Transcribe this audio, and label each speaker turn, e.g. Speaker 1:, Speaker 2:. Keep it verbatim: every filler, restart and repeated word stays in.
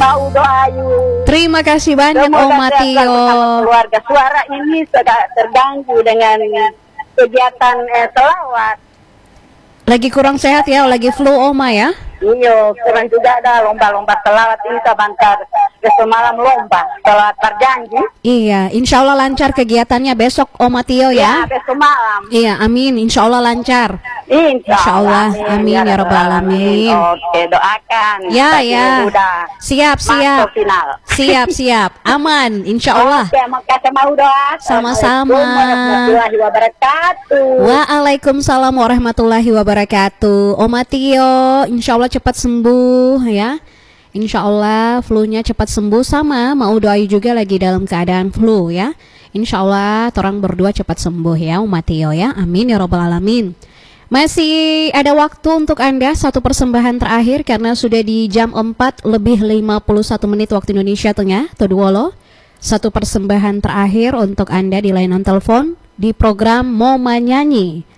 Speaker 1: mau doa yuk.
Speaker 2: Terima kasih banyak Oma Tio.
Speaker 1: Keluarga suara ini sudah terganggu dengan kegiatan eh, selawat.
Speaker 2: Lagi kurang sehat ya, lagi flu Oma ya?
Speaker 1: Iya, kurang juga ada lomba-lomba selawat ini sebentar. Besok malam lomba selawat berjanji.
Speaker 2: Iya, insya Allah lancar kegiatannya besok Oma Tio ya.
Speaker 1: Iya, besok malam.
Speaker 2: Iya, amin. Insya Allah lancar.
Speaker 1: Insya,
Speaker 2: Insya Allah, amin ya Rabbal Alamin.
Speaker 1: Oke, doakan.
Speaker 2: Ya, ya.
Speaker 1: Udah
Speaker 2: siap, siap.
Speaker 1: Final.
Speaker 2: Siap, siap. Aman, insya Allah.
Speaker 1: Oke, makasih mau doa.
Speaker 2: Sama-sama.
Speaker 1: Warahmatullahi wabarakatuh.
Speaker 2: Waalaikumsalam warahmatullahi wabarakatuh. Oma Tio, insya Allah cepat sembuh ya. Insya Allah flu-nya cepat sembuh, sama mau doai juga lagi dalam keadaan flu ya. Insya Allah orang berdua cepat sembuh ya Oma Tio ya. Amin ya Rabbal Alamin. Masih ada waktu untuk Anda, satu persembahan terakhir karena sudah di jam empat lebih lima puluh satu menit waktu Indonesia Tengah. Toduolo, satu persembahan terakhir untuk Anda di layanan telepon di program Moma Nyanyi.